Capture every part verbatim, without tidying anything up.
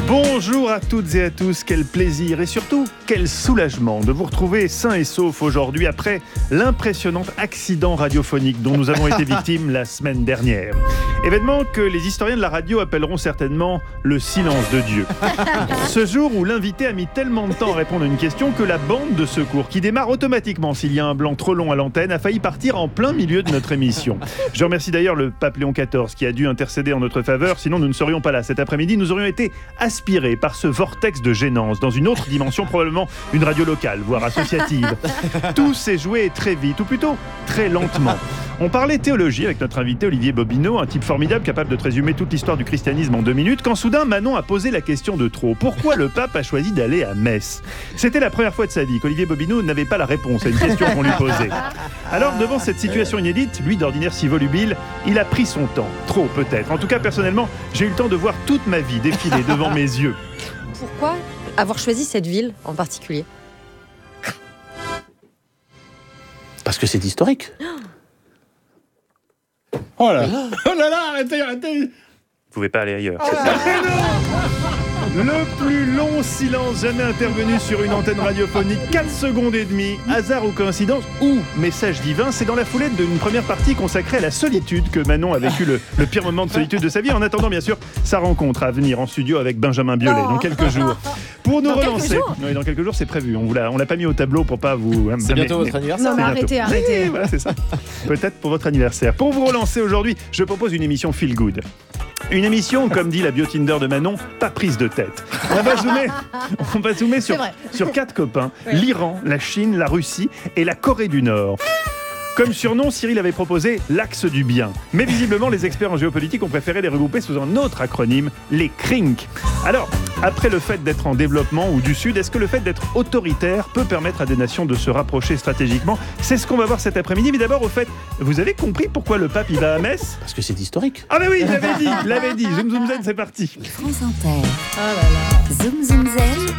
Bonjour à toutes et à tous, quel plaisir et surtout quel soulagement de vous retrouver sains et saufs aujourd'hui après l'impressionnant accident radiophonique dont nous avons été victimes la semaine dernière. Événement que les historiens de la radio appelleront certainement le silence de Dieu. Ce jour où l'invité a mis tellement de temps à répondre à une question que la bande de secours, qui démarre automatiquement s'il y a un blanc trop long à l'antenne, a failli partir en plein milieu de notre émission. Je remercie d'ailleurs le pape Léon quatorze qui a dû intercéder en notre faveur, sinon nous ne serions pas là. Cet après-midi, nous aurions été aspirés par ce vortex de gênance dans une autre dimension, probablement une radio locale, voire associative. Tout s'est joué très vite, ou plutôt très lentement. On parlait théologie avec notre invité Olivier Bobineau, un type formidable capable de te résumer toute l'histoire du christianisme en deux minutes, quand soudain Manon a posé la question de trop. Pourquoi le pape a choisi d'aller à Metz ? C'était la première fois de sa vie qu'Olivier Bobineau n'avait pas la réponse à une question qu'on lui posait. Alors, devant cette situation inédite, lui d'ordinaire si volubile, il a pris son temps. Trop peut-être. En tout cas, personnellement, j'ai eu le temps de voir toute ma vie défiler devant mes yeux. Pourquoi avoir choisi cette ville en particulier ? Parce que c'est historique. Oh là, oh là là, arrêtez, arrêtez. Vous pouvez pas aller ailleurs. Le plus long silence jamais intervenu sur une antenne radiophonique, quatre secondes et demie. Hasard ou coïncidence ou message divin, c'est dans la foulée d'une première partie consacrée à la solitude que Manon a vécu le, le pire moment de solitude de sa vie. En attendant, bien sûr, sa rencontre à venir en studio avec Benjamin Biolay dans quelques jours. Pour nous dans relancer. Quelques jours Oui, dans quelques jours, c'est prévu. On ne l'a pas mis au tableau pour pas vous. C'est bientôt mais, votre anniversaire. Non mais arrêtez, bientôt. arrêtez. Oui, voilà, c'est ça. Peut-être pour votre anniversaire. Pour vous relancer aujourd'hui, je propose une émission Feel Good. Une émission, comme dit la bio-Tinder de Manon, pas prise de tête. On va zoomer, on va zoomer sur, sur quatre copains, oui. L'Iran, la Chine, la Russie et la Corée du Nord. Comme surnom, Cyril avait proposé l'axe du bien. Mais visiblement, les experts en géopolitique ont préféré les regrouper sous un autre acronyme, les C R I N C. Alors, après le fait d'être en développement ou du Sud, est-ce que le fait d'être autoritaire peut permettre à des nations de se rapprocher stratégiquement ? C'est ce qu'on va voir cet après-midi. Mais d'abord, au fait, vous avez compris pourquoi le pape il va à Metz ? Parce que c'est historique. Ah mais oui, je l'avais dit, je l'avais dit. Zoom Zoom Zen, c'est parti. France Inter. Oh là là. Zoom Zoom Zen.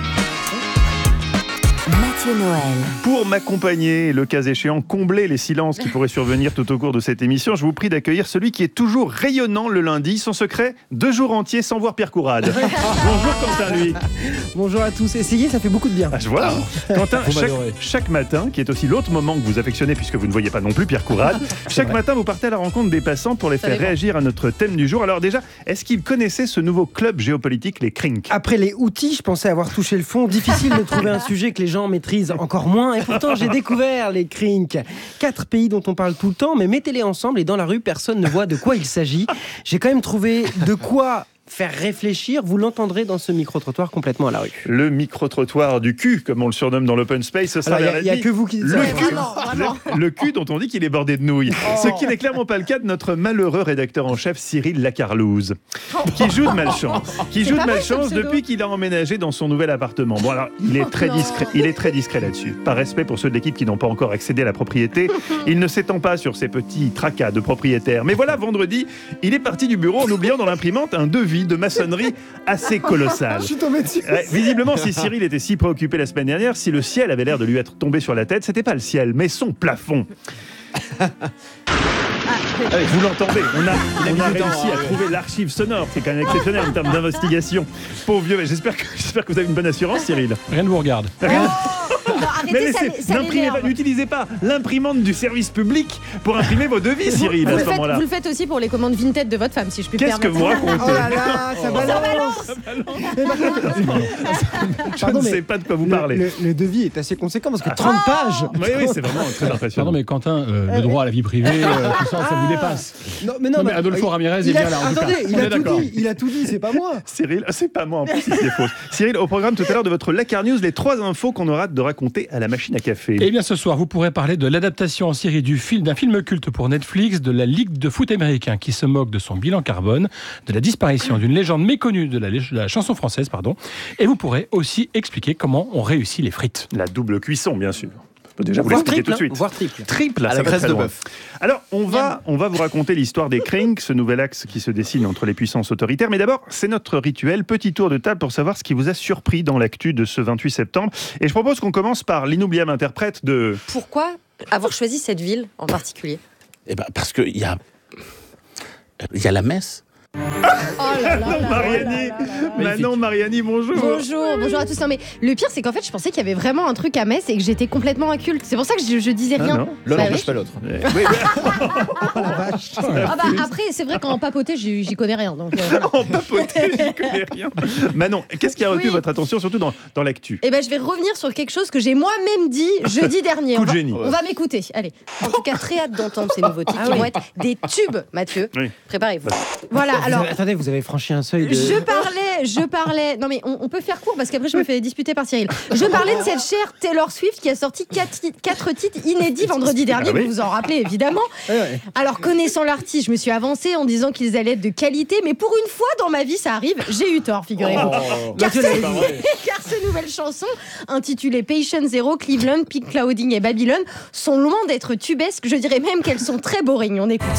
Mathieu Noël. Pour m'accompagner, le cas échéant, combler les silences qui pourraient survenir tout au cours de cette émission, je vous prie d'accueillir celui qui est toujours rayonnant le lundi. Son secret, deux jours entiers sans voir Pierre Courade. Bonjour Quentin, lui. Bonjour à tous. Essayez, ça fait beaucoup de bien. Ah, je vois. Quentin, chaque, chaque matin, qui est aussi l'autre moment que vous affectionnez, puisque vous ne voyez pas non plus Pierre Courade, chaque vrai. matin, vous partez à la rencontre des passants pour les ça faire réagir à notre thème du jour. Alors déjà, est-ce qu'ils connaissaient ce nouveau club géopolitique, les C R I N C ? Après les outils, je pensais avoir touché le fond. Difficile de trouver un sujet que les gens maîtrisent encore moins. Et pourtant, j'ai découvert les C R I N C. Quatre pays dont on parle tout le temps, mais mettez-les ensemble et dans la rue, personne ne voit de quoi il s'agit. J'ai quand même trouvé de quoi faire réfléchir, vous l'entendrez dans ce micro-trottoir complètement à la rue. Le micro-trottoir du cul, comme on le surnomme dans l'open space, ce sera il n'y a, a que vous qui dites le ça. Cul, vraiment, vraiment. Le cul dont on dit qu'il est bordé de nouilles. Oh. Ce qui n'est clairement pas le cas de notre malheureux rédacteur en chef Cyril Lacarlouze, qui joue de malchance. Qui joue de malchance depuis qu'il a emménagé dans son nouvel appartement. Bon alors, il est très discret, il est très discret là-dessus. Par respect pour ceux de l'équipe qui n'ont pas encore accédé à la propriété, il ne s'étend pas sur ses petits tracas de propriétaire. Mais voilà, vendredi, il est parti du bureau en oubliant dans l'imprimante un devis de maçonnerie assez colossal. Je suis tombé dessus. Euh, visiblement, si Cyril était si préoccupé la semaine dernière, si le ciel avait l'air de lui être tombé sur la tête, c'était pas le ciel, mais son plafond. Allez, vous l'entendez, on a, on a réussi à trouver l'archive sonore, c'est quand même exceptionnel en termes d'investigation. Pauvre vieux, j'espère que, j'espère que vous avez une bonne assurance, Cyril. Rien ne vous regarde. Rien. Non, arrêtez, mais laissez, ça, ça pas, n'utilisez pas l'imprimante du service public pour imprimer vos devis, Cyril, vous, à ce vous moment-là. Vous le faites aussi pour les commandes Vinted de votre femme, si je puis me permettre. Qu'est-ce que vous racontez ? Oh là là, ça balance, ça balance. Je Pardon, ne sais pas de quoi vous le, parlez. Le, le devis est assez conséquent parce que trente ah, pages. Oui, oui, c'est vraiment très impressionnant. Pardon, mais Quentin, euh, le droit à la vie privée, euh, tout ça, ça vous dépasse. Non, mais non, non mais bah, Adolfo Ramirez est bien là. En attendez, tout cas. il a tout dit. Il a tout dit, c'est pas moi. Cyril, c'est pas moi en plus, c'est faux. Cyril, au programme tout à l'heure de votre Lacar News, les trois infos qu'on aura de raconter à la machine à café. Eh bien, ce soir, vous pourrez parler de l'adaptation en série du film, d'un film culte pour Netflix, de la Ligue de foot américain qui se moque de son bilan carbone, de la disparition d'une légende méconnue de la, de la chanson française, pardon. Et vous pourrez aussi expliquer comment on réussit les frites. La double cuisson, bien sûr. Je peux déjà vous voire l'expliquer triple, tout de suite. Voire triple. Triple, à la graisse de bœuf. Alors, on va, on va vous raconter l'histoire des C R I N C, ce nouvel axe qui se dessine entre les puissances autoritaires. Mais d'abord, c'est notre rituel, petit tour de table pour savoir ce qui vous a surpris dans l'actu de ce vingt-huit septembre. Et je propose qu'on commence par l'inoubliable interprète de... Pourquoi avoir choisi cette ville en particulier ? Eh ben, parce qu'il y a, il y a la messe. Oh là là là là Mariani, là là là. Manon Mariani, bonjour. Bonjour, bonjour à tous. Non mais le pire c'est qu'en fait je pensais qu'il y avait vraiment un truc à Metz et que j'étais complètement inculte. C'est pour ça que je, je disais Ah rien. non. L'un Bah n'empêche oui. pas l'autre. Oui, Ah bah après c'est vrai qu'en papoter j'y j'y connais rien. Donc euh, voilà. en papoter, j'y connais rien. Manon, qu'est-ce qui a retenu Oui. votre attention, surtout dans, dans l'actu? Et ben je vais revenir sur quelque chose que j'ai moi-même dit jeudi dernier. Coup On de va- génie. On va m'écouter. Allez. En tout cas très hâte d'entendre ces nouveaux titres Ah qui oui. vont être des tubes, Mathieu. Oui. Préparez-vous. Voilà. Vous Alors avez- attendez, vous avez franchi un seuil de. je parlais, je parlais. Non mais on, on peut faire court parce qu'après je me fais disputer par Cyril. Je parlais de cette chère Taylor Swift qui a sorti quatre, ti- quatre titres inédits vendredi dernier. Ah oui. Vous vous en rappelez évidemment. Ouais, ouais. Alors connaissant l'artiste, je me suis avancée en disant qu'ils allaient être de qualité, mais pour une fois dans ma vie ça arrive, j'ai eu tort, figurez-vous. Car, Mathieu ce- l'avait dit. car ces nouvelles chansons, intitulées Patient Zero, Cleveland, Peak Clouding et Babylon, sont loin d'être tubesques. Je dirais même qu'elles sont très boring. On écoute.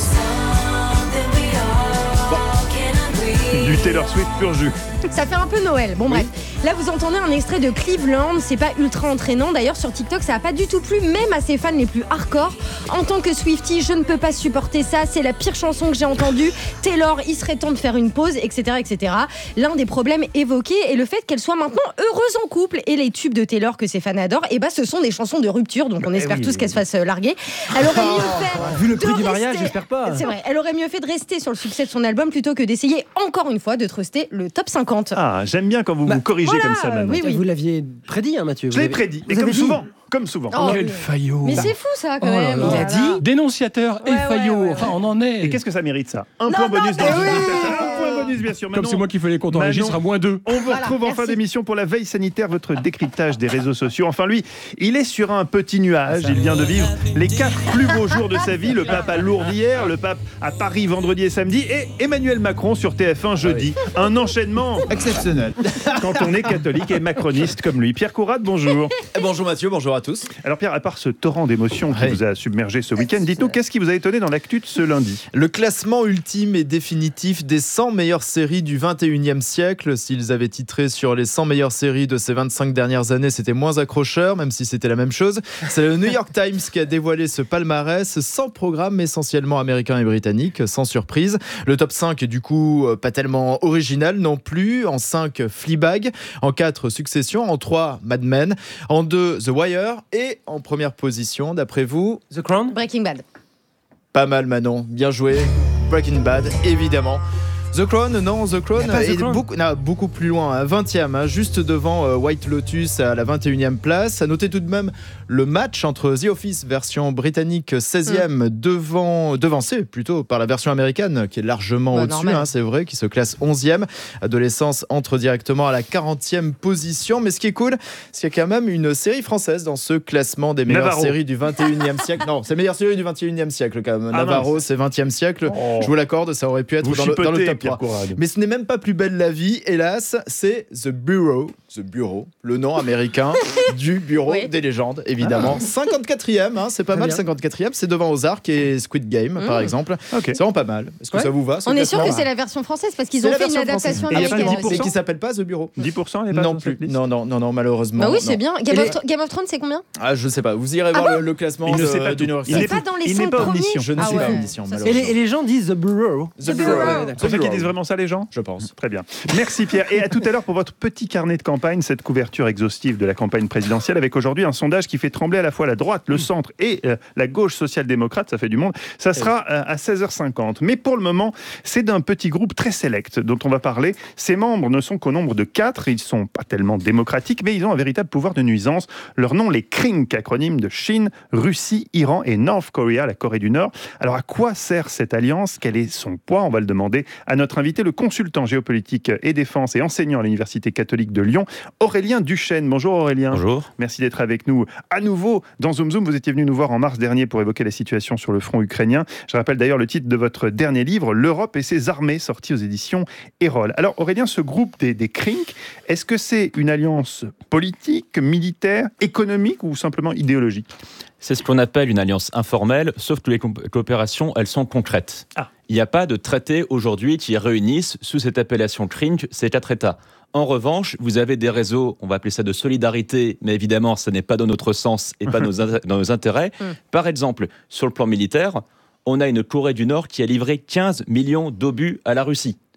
Du Taylor Swift pur jus. Ça fait un peu Noël. Bon bref, là vous entendez un extrait de Cleveland, c'est pas ultra entraînant. D'ailleurs sur TikTok ça a pas du tout plu, même à ses fans les plus hardcore. En tant que Swiftie, je ne peux pas supporter ça, c'est la pire chanson que j'ai entendue. Taylor, il serait temps de faire une pause, et cetera et cetera. L'un des problèmes évoqués est le fait qu'elle soit maintenant heureuse en couple. Et les tubes de Taylor que ses fans adorent, et bah ce sont des chansons de rupture, donc on Eh espère oui, tous oui, qu'elle se fasse euh, larguer. Elle aurait mieux fait... Vu le prix de du mariage, rester- j'espère pas. C'est vrai, elle aurait mieux fait de rester sur le succès de son album plutôt que d'essayer encore une fois de truster le top cinquante. Ah, j'aime bien quand vous Bah, vous corrigez voilà, comme ça, Manon. oui, oui. Vous l'aviez prédit, hein, Mathieu. Je Vous l'ai avez- prédit. Et vous comme avez dit. souvent, comme souvent. Oh, Quel oui. faillot. Mais c'est fou ça quand Oh là même. là. Oh Il a là dit là. Dénonciateur et Ouais, faillot. ouais, ouais, Enfin, on en est. Et qu'est-ce que ça mérite, ça? Un Non, point non, bonus dans mais le oui. Un point bonus, bien sûr. Comme Manon, c'est moi qui fais les comptes en Manon. régie, ce sera moins deux. On vous Voilà, retrouve en fin merci. d'émission pour la veille sanitaire, votre décryptage des réseaux sociaux. Enfin, lui, il est sur un petit nuage. Il vient de vivre les quatre plus beaux jours de sa vie. Le pape à Lourdes hier, le pape à Paris vendredi et samedi, et Emmanuel Macron sur T F un jeudi. Un enchaînement Exceptionnel. quand on est catholique et macroniste comme lui. Pierre Courade, bonjour. Et bonjour Mathieu, bonjour à tous. Alors Pierre, à part ce torrent d'émotions qui Ouais. vous a submergé ce week-end, dites-nous, qu'est-ce qui vous a étonné dans l'actu de ce lundi? Le classement ultime et définitif des cent meilleures séries du vingt et unième siècle. S'ils avaient titré sur les cent meilleures séries de ces vingt-cinq dernières années, c'était moins accrocheur, même si c'était la même chose. C'est le New York Times qui a dévoilé ce palmarès, sans programme essentiellement américain et britannique, sans surprise. Le top cinq est du coup euh, pas tellement original non plus. En cinq, Fleabag. En quatre, Succession. En trois, Mad Men. En deux, The Wire. Et en première position, d'après vous, The Crown. Breaking Bad. pas mal Manon, bien joué. Breaking Bad, évidemment. The Crown, non, The Crown Y a pas The est Crown. beaucoup, non, beaucoup plus loin, hein, vingtième, hein, juste devant euh, White Lotus à la vingt et unième place. À noter tout de même le match entre The Office version britannique seizième, devant, devancé plutôt par la version américaine qui est largement Bah, au-dessus, normal. hein, c'est vrai, qui se classe onzième. Adolescence entre directement à la quarantième position. Mais ce qui est cool, c'est qu'il y a quand même une série française dans ce classement des meilleures Navarro. séries du vingt et unième siècle. Non, c'est meilleure série du vingt et unième siècle quand même. Ah, Navarro, mince. c'est vingtième siècle. Oh. Je vous l'accorde, ça aurait pu être Vous dans le, dans le chipotez, top Pierre trois. Courade. Mais ce n'est même pas plus belle la vie, hélas, c'est The Bureau, The Bureau, le nom américain du bureau Oui. des légendes, évidemment. cinquante-quatrième, hein, c'est pas Très mal, bien. cinquante-quatrième, c'est devant Ozark et Squid Game, par Mmh. exemple. Ok. C'est vraiment pas mal. Est-ce que Ouais. ça vous va ce On est sûr classement que c'est la version française parce qu'ils C'est ont la fait une version adaptation française. Et il y a pas américaine. dix pour Et cent qui s'appelle pas The Bureau dix pour cent, elle est pas Non dans cette plus. liste Non, non, non, non, malheureusement. Bah oui, non. c'est bien. Game Et of, les- Thro- Game of Thrones, c'est combien Ah, je sais pas. Vous irez Ah voir bon le, le classement Il ne de- sait pas du tout. New York Il Times. n'est C'est pas dans les il n'est cinq pas premiers. omniscient. Je ne Ah suis pas ouais. omniscient, Ça, c'est- Et les, malheureusement. et les gens disent The Bureau. The The Bureau. Bureau. The C'est ça qu'ils Bureau. disent vraiment ça, les gens? Je pense. Très bien. Merci Pierre. Et à tout à l'heure pour votre petit carnet de campagne, cette couverture exhaustive de la campagne présidentielle avec aujourd'hui un sondage qui fait trembler à la fois la droite, le centre et euh, la gauche social-démocrate, ça fait du monde. Ça sera euh, à seize heures cinquante. Mais pour le moment, c'est d'un petit groupe très sélect dont on va parler. Ses membres ne sont qu'au nombre de quatre. Ils ne sont pas tellement démocratiques, mais ils ont un véritable pouvoir de nuisance. Leur nom, les C R I N C, acronyme de Chine, Russie, Iran et North Korea, la Corée du Nord. Alors à quoi sert cette alliance? Quel est son poids? On va le demander à notre invité, le consultant géopolitique et défense et enseignant à l'Université catholique de Lyon, Aurélien Duchesne. Bonjour Aurélien. Bonjour. Merci d'être avec nous à nouveau dans Zoom Zoom. Vous étiez venu nous voir en mars dernier pour évoquer la situation sur le front ukrainien. Je rappelle d'ailleurs le titre de votre dernier livre, L'Europe et ses armées, sorti aux éditions Erol. Alors Aurélien, ce groupe des, des C R I N C, est-ce que c'est une alliance politique, militaire, économique ou simplement idéologique? C'est ce qu'on appelle une alliance informelle, sauf que les co- coopérations, elles sont concrètes. Ah. Il n'y a pas de traité aujourd'hui qui réunisse sous cette appellation C R I N C ces quatre États. En revanche, vous avez des réseaux, on va appeler ça de solidarité, mais évidemment, ce n'est pas dans notre sens et pas nos in- dans nos intérêts. Mm. Par exemple, sur le plan militaire, on a une Corée du Nord qui a livré quinze millions d'obus à la Russie.